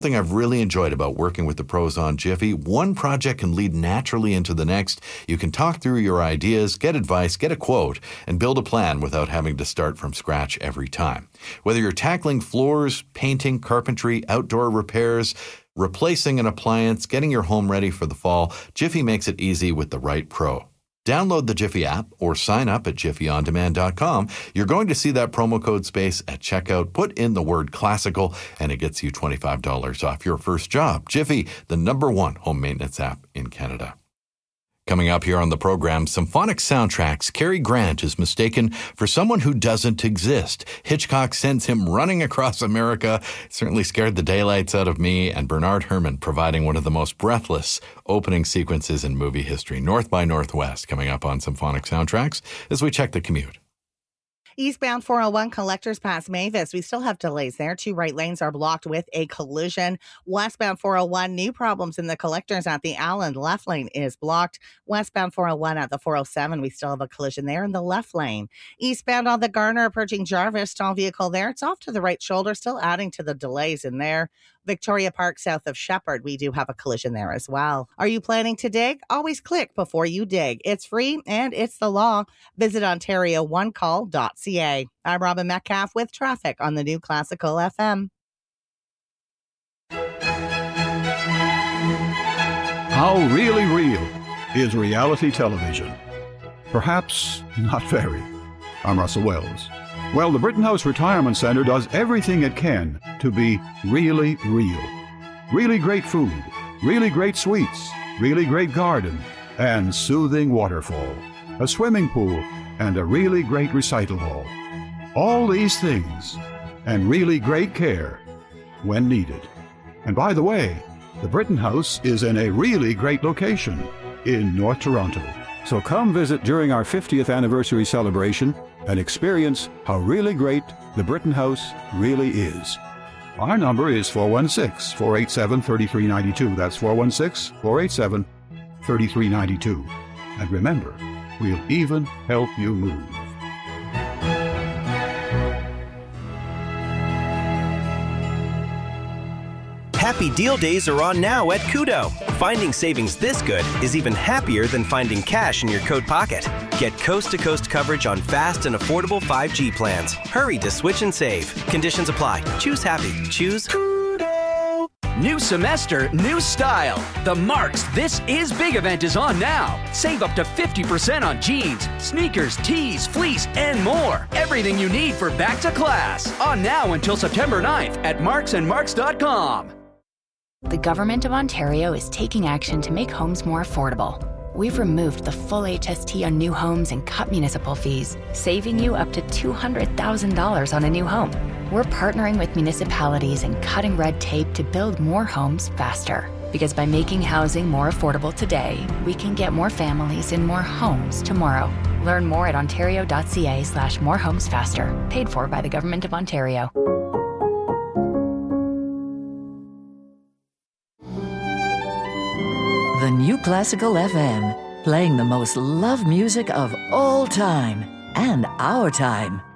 Thing I've really enjoyed about working with the pros on Jiffy, one project can lead naturally into the next. You can talk through your ideas, get advice, get a quote, and build a plan without having to start from scratch every time. Whether you're tackling floors, painting, carpentry, outdoor repairs, replacing an appliance, getting your home ready for the fall, Jiffy makes it easy with the right pro. Download the Jiffy app or sign up at jiffyondemand.com. You're going to see that promo code space at checkout. Put in the word classical and it gets you $25 off your first job. Jiffy, the #1 home maintenance app in Canada. Coming up here on the program, Symphonic Soundtracks, Cary Grant is mistaken for someone who doesn't exist. Hitchcock sends him running across America. It certainly scared the daylights out of me, and Bernard Herrmann providing one of the most breathless opening sequences in movie history. North by Northwest coming up on Symphonic Soundtracks as we check the commute. Eastbound 401 collectors past Mavis. We still have delays there. 2 right lanes are blocked with a collision. Westbound 401, new problems in the collectors at the Allen. Left lane is blocked. Westbound 401 at the 407, we still have a collision there in the left lane. Eastbound on the Garner approaching Jarvis, stall vehicle there. It's off to the right shoulder, still adding to the delays in there. Victoria Park south of Shepherd, we do have a collision there as well. Are you planning to dig? Always click before you dig. It's free and it's the law. Visit OntarioOneCall.ca. I'm Robin Metcalf with traffic on the new Classical FM. How really real is reality television? Perhaps not very. I'm Russell Wells. Well, the Britton House Retirement Center does everything it can to be really real. Really great food, really great suites, really great garden, and soothing waterfall, a swimming pool, and a really great recital hall. All these things, and really great care when needed. And by the way, the Britton House is in a really great location in North Toronto. So come visit during our 50th anniversary celebration and experience how really great the Britton House really is. Our number is 416-487-3392. That's 416-487-3392. And remember, we'll even help you move. Happy Deal Days are on now at Koodo. Finding savings this good is even happier than finding cash in your coat pocket. Get coast-to-coast coverage on fast and affordable 5G plans. Hurry to switch and save. Conditions apply. Choose happy. Choose Koodo. New semester, new style. The Marks This Is Big event is on now. Save up to 50% on jeans, sneakers, tees, fleece, and more. Everything you need for back to class. On now until September 9th at marksandmarks.com. The Government of Ontario is taking action to make homes more affordable. We've removed the full HST on new homes and cut municipal fees, saving you up to $200,000 on a new home. We're partnering with municipalities and cutting red tape to build more homes faster. Because by making housing more affordable today, we can get more families in more homes tomorrow. Learn more at ontario.ca/morehomesfaster. Paid for by the Government of Ontario. The new Classical FM, playing the most loved music of all time and our time.